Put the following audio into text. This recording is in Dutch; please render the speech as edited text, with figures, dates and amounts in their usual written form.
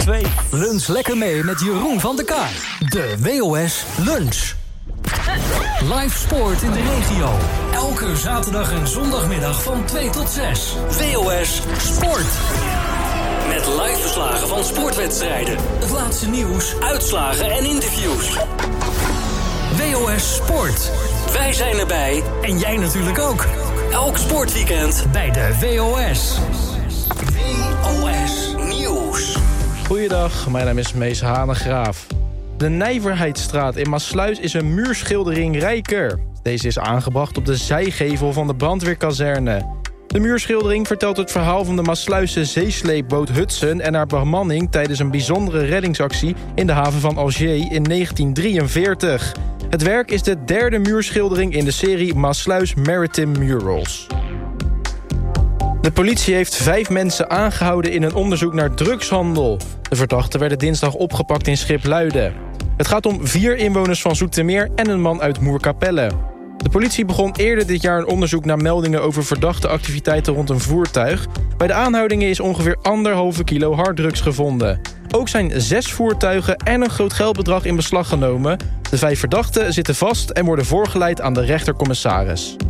2. Lunch lekker mee met Jeroen van der Kaar. De WOS Lunch. Live sport in de regio. Elke zaterdag en zondagmiddag van 2 tot 6. WOS Sport. Met live verslagen van sportwedstrijden. Het laatste nieuws, uitslagen en interviews. WOS Sport. Wij zijn erbij en jij natuurlijk ook. Elk sportweekend bij de WOS. WOS Nieuws. Goeiedag, mijn naam is Mees Hanegraaf. De Nijverheidsstraat in Maassluis is een muurschildering rijker. Deze is aangebracht op de zijgevel van de brandweerkazerne. De muurschildering vertelt het verhaal van de Maassluisse zeesleepboot Hudson en haar bemanning tijdens een bijzondere reddingsactie in de haven van Alger in 1943. Het werk is de derde muurschildering in de serie Maassluis Maritime Murals. De politie heeft 5 mensen aangehouden in een onderzoek naar drugshandel. De verdachten werden dinsdag opgepakt in Schipluiden. Het gaat om 4 inwoners van Zoetermeer en een man uit Moerkapelle. De politie begon eerder dit jaar een onderzoek naar meldingen over verdachte activiteiten rond een voertuig. Bij de aanhoudingen is ongeveer 1,5 kilo harddrugs gevonden. Ook zijn 6 voertuigen en een groot geldbedrag in beslag genomen. De 5 verdachten zitten vast en worden voorgeleid aan de rechtercommissaris.